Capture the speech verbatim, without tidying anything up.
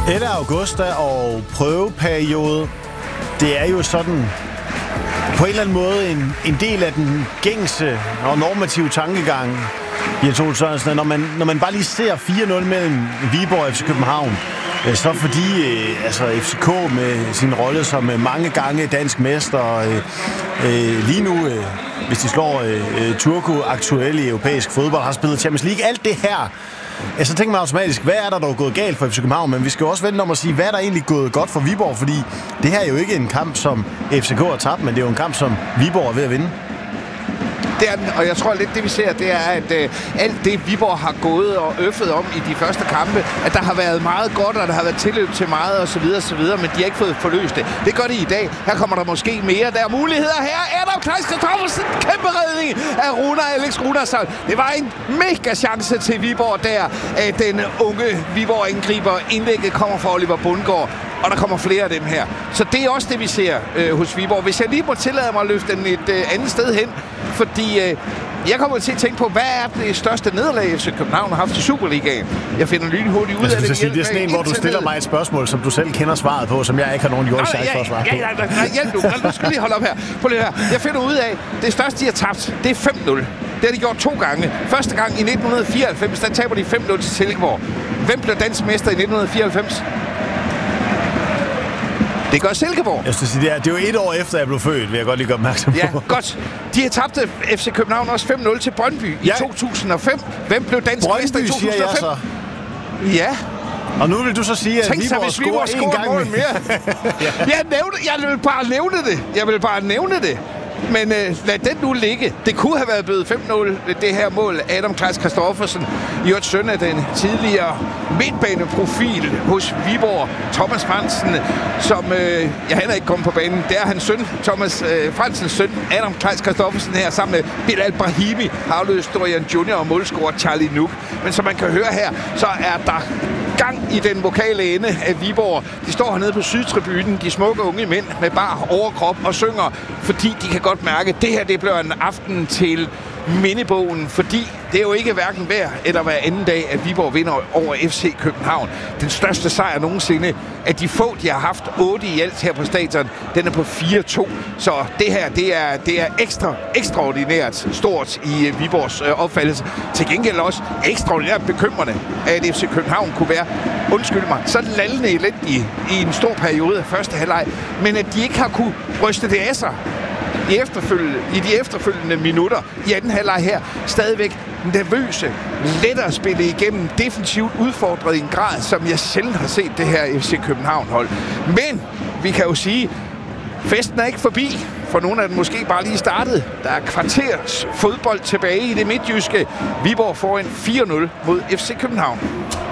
ellevte august og prøveperiode, det er jo sådan på en eller anden måde en, en del af den gængse og normative tankegang. Jeg tror sådan, når man, når man bare lige ser fire nul mellem Viborg og F C København, så fordi øh, altså F C K med sin rolle som øh, mange gange dansk mester, øh, øh, lige nu, øh, hvis de slår øh, Turku aktuelle i europæisk fodbold, har spillet Champions League, alt det her, ja, så tænker man automatisk, hvad er der dog gået galt for F C København? Men vi skal også vente om at sige, hvad er der egentlig gået godt for Viborg? Fordi det her er jo ikke en kamp, som F C K har tabt, men det er jo en kamp, som Viborg er ved at vinde. Det er den, og jeg tror lidt, det vi ser, det er, at øh, alt det, Viborg har gået og øffet om i de første kampe, at der har været meget godt, og der har været tilløb til meget, og så videre, og så videre, men de har ikke fået forløst det. Det gør de i dag. Her kommer der måske mere. Der er muligheder her. Adam Kleis Christoffersen, kæmpe redning af Runar, Alex Runarsson. Det var en mega chance til Viborg der. At den unge Viborg-angriber, indlægget kommer fra Oliver Bundgaard. Og der kommer flere af dem her. Så det er også det, vi ser øh, hos Viborg. Hvis jeg lige må tillade mig at løfte den et øh, andet sted hen, fordi øh, jeg kommer til at tænke på, hvad er det største nederlag, F C København har haft i Superligaen? Jeg finder lynhurtigt ud af det. Sige, det er sådan en, hvor du stiller mig et spørgsmål, som du selv kender svaret på, som jeg ikke har nogen jord chance for at svare på. Ja, ja, ja, hjælp nu. Du skal lige holde op her. Prøv lige her. Jeg finder ud af, det største, de har tabt, det er fem nul. Det har de gjort to gange. Første gang i nitten fireoghalvfems, der taber de fem nul til Silkeborg. Hvem blev dansk mester i nitten fireoghalvfems? Det gør Silkeborg. Jeg skal sige, det er, det er jo et år efter, jeg blev født, vil jeg godt lige gøre opmærksom på. Ja, godt. De har tabt F C København også fem nul til Brøndby ja. i to tusind og fem. Hvem blev dansk Brøndby, mester i to tusind og fem? Siger jeg så. Ja. Og nu vil du så sige, at Tænk Viborg sig, Viborg scorer en gang mere. ja. jeg, nævne, jeg vil bare nævne det. Jeg vil bare nævne det. Men øh, lad den nu ligge. Det kunne have været blevet fem nul, det her mål. Adam Kleis Christoffersen, i øvrigt søn af den tidligere midtbaneprofil hos Viborg, Thomas Fransen, som, øh, ja, han er ikke kommet på banen. Det er hans søn, Thomas øh, Fransens søn, Adam Kleis Christoffersen her, sammen med Bilal Brahimi, har afløst Dorian Junior og målscorer Charlie Nuk. Men som man kan høre her, så er der gang i den vokale ende af Viborg. De står hernede på sydtribunen, de smukke unge mænd med bar overkrop og synger, fordi de kan godt mærke, at det her det bliver en aften til mindebogen, fordi det er jo ikke hverken hver eller hver anden dag, at Viborg vinder over F C København. Den største sejr nogensinde, at de få, de har haft otte i alt her på stadion, den er på fire to. Så det her, det er, det er ekstra, ekstraordinært stort i Viborgs øh, opfattelse. Til gengæld også ekstraordinært bekymrende, at F C København kunne være, undskyld mig, så lallende elendige i en stor periode af første halvleg, men at de ikke har kunne ryste det af sig. I, efterfølgende, I de efterfølgende minutter i anden halvleg her, stadigvæk nervøse, lettere at spille igennem, defensivt udfordret i en grad, som jeg sjældent har set det her F C København-hold. Men vi kan jo sige, festen er ikke forbi, for nogle af dem måske bare lige startet. Der er kvarters fodbold tilbage i det midtjyske. Viborg får en fire nul mod F C København.